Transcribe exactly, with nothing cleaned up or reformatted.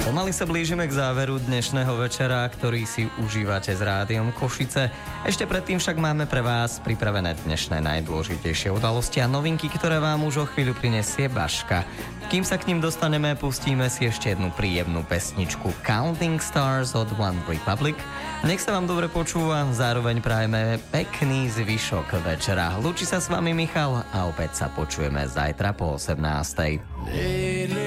Pomaly sa blížime k záveru dnešného večera, ktorý si užívate s Rádiom Košice. Ešte predtým však máme pre vás pripravené dnešné najdôležitejšie udalosti a novinky, ktoré vám už o chvíľu prinesie Baška. Kým sa k ním dostaneme, pustíme si ešte jednu príjemnú pesničku Counting Stars od One Republic. Nech sa vám dobre počúva, zároveň prajeme pekný zvyšok večera. Lúči sa s vami Michal a opäť sa počujeme zajtra po osemnástej.